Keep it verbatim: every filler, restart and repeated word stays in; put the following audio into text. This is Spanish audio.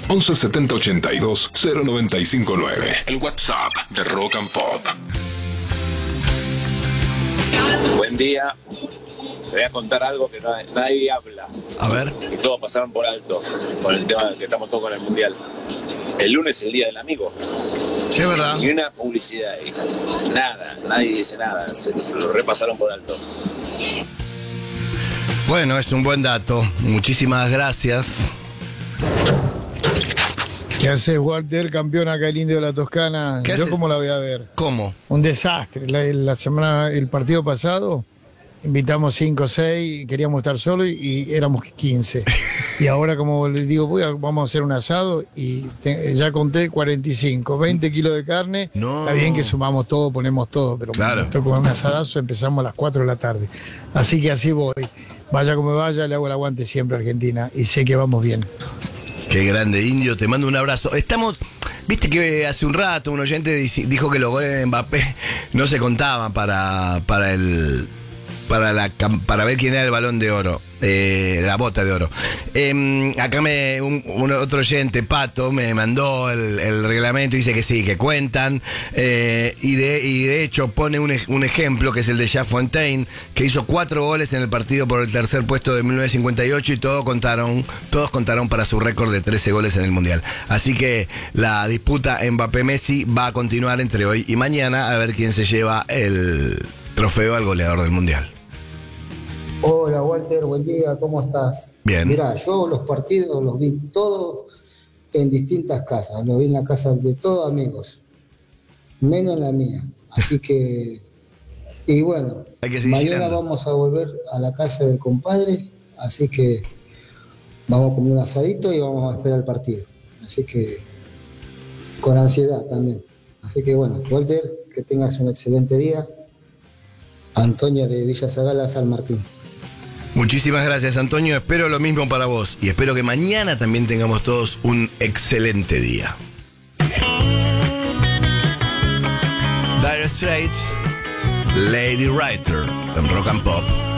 once setenta ochenta y dos cero noventa y cinco nueve. El WhatsApp de Rock and Pop. Buen día. Te voy a contar algo que nadie, nadie habla. A ver. Y todos pasaron por alto con el tema de que estamos todos con el mundial. El lunes es el día del amigo. Es verdad. Ni una publicidad ahí. Nada, nadie dice nada. Se lo repasaron por alto. Bueno, es un buen dato. Muchísimas gracias. ¿Qué haces, Walter, campeón acá el Indio de la Toscana? ¿Qué Yo haces? cómo la voy a ver. ¿Cómo? Un desastre. La, la semana, el partido pasado, invitamos cinco o seis, queríamos estar solos y, y éramos quince. Y ahora, como les digo, voy a- vamos a hacer un asado y te- ya conté cuarenta y cinco, veinte kilos de carne. No. Está bien que sumamos todo, ponemos todo, pero Claro. esto como un asadazo empezamos a las cuatro de la tarde. Así que así voy. Vaya como vaya, le hago el aguante siempre a Argentina y sé que vamos bien. Qué grande, Indio, te mando un abrazo. Estamos, viste que hace un rato un oyente dici- dijo que los goles de Mbappé no se contaban para, para el para la cam- para ver quién era el balón de oro, eh, la bota de oro. Eh, acá me un, un otro oyente, Pato, me mandó el, el reglamento y dice que sí, que cuentan. eh, y, de, y de hecho pone un, ej- un ejemplo que es el de Jeff Fontaine, que hizo cuatro goles en el partido por el tercer puesto de mil novecientos cincuenta y ocho y todos contaron, todos contaron para su récord de trece goles en el Mundial. Así que la disputa Mbappé-Messi va a continuar entre hoy y mañana a ver quién se lleva el trofeo al goleador del Mundial. Hola Walter, buen día, ¿cómo estás? Bien. Mirá, yo los partidos los vi todos en distintas casas, los vi en la casa de todos amigos, menos en la mía. Así que, y bueno, Hay que seguir mañana girando. vamos a volver a la casa del compadre, así que vamos a comer un asadito y vamos a esperar el partido. Así que, con ansiedad también. Así que bueno, Walter, que tengas un excelente día. Antonio de Villa Zagala, San Martín. Muchísimas gracias, Antonio. Espero lo mismo para vos. Y espero que mañana también tengamos todos un excelente día. Dire Straits, Lady Writer, en Rock and Pop.